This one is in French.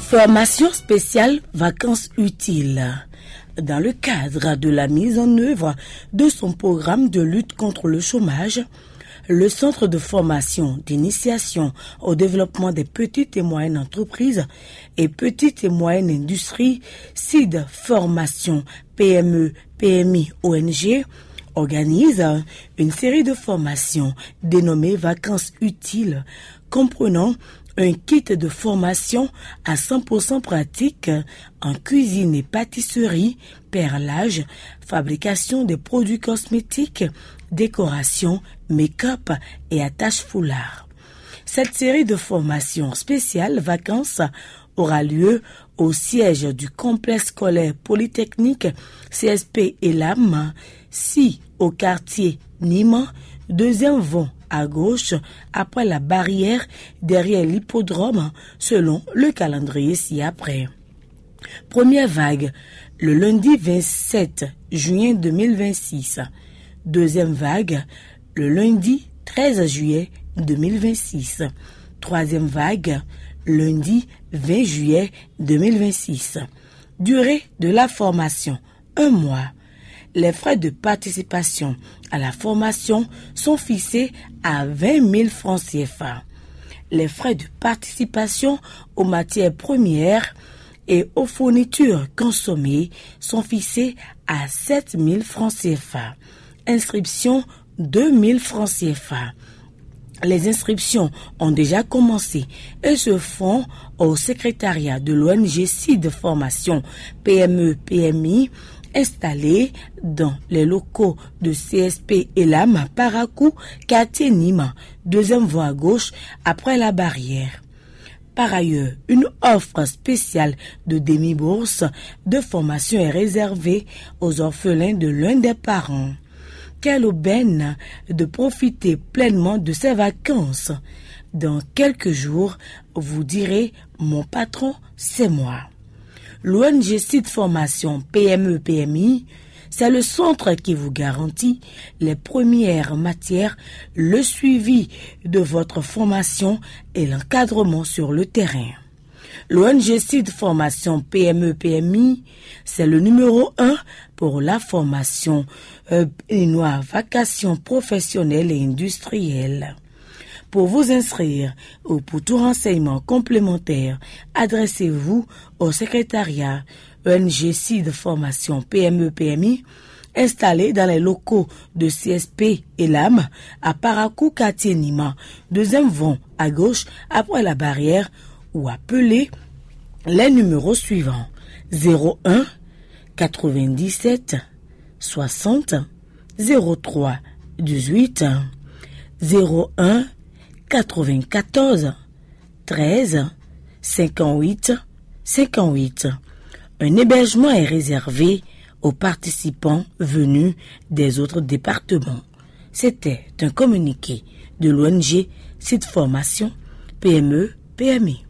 Formation spéciale vacances utiles. Dans le cadre de la mise en œuvre de son programme de lutte contre le chômage, le Centre de formation d'initiation au développement des petites et moyennes entreprises et petites et moyennes industries, CID Formation PME, PMI, ONG, organise une série de formations dénommées Vacances utiles, comprenant un kit de formation à 100% pratique en cuisine et pâtisserie, perlage, fabrication des produits cosmétiques, décoration, make-up et attache foulard. Cette série de formations spéciales vacances aura lieu au siège du complexe scolaire polytechnique CSP Elam, si au quartier Nîmes, deuxième vent à gauche, après la barrière, derrière l'hippodrome, selon le calendrier ci-après. Première vague, le lundi 27 juin 2026. Deuxième vague, le lundi 13 juillet 2026. Troisième vague, lundi 20 juillet 2026. Durée de la formation, 1 mois. Les frais de participation à la formation sont fixés à 20 000 francs CFA. Les frais de participation aux matières premières et aux fournitures consommées sont fixés à 7 000 francs CFA. Inscription 2 000 francs CFA. Les inscriptions ont déjà commencé et se font au secrétariat de l'ONG CID Formation PME PMI installé dans les locaux de CSP Elam Parakou, quartier Nîmes, deuxième voie à gauche après la barrière. Par ailleurs, une offre spéciale de demi-bourse de formation est réservée aux orphelins de l'un des parents. Quelle aubaine de profiter pleinement de ces vacances. Dans quelques jours, vous direz « Mon patron, c'est moi ». L'ONG CID Formation PME-PMI, c'est le centre qui vous garantit les premières matières, le suivi de votre formation et l'encadrement sur le terrain. L'ONG CID Formation PME-PMI, c'est le numéro 1 pour la formation vacation professionnelle et industrielle. Pour vous inscrire ou pour tout renseignement complémentaire, adressez-vous au secrétariat ONG CID Formation PME-PMI installé dans les locaux de CSP Elam à Parakou, quartier Nîmes, deuxième vent à gauche après la barrière ou appelez les numéros suivants 01 97 60 03 18 01 94 13 58 58. Un hébergement est réservé aux participants venus des autres départements. C'était un communiqué de l'ONG CID Formation PME-PMI.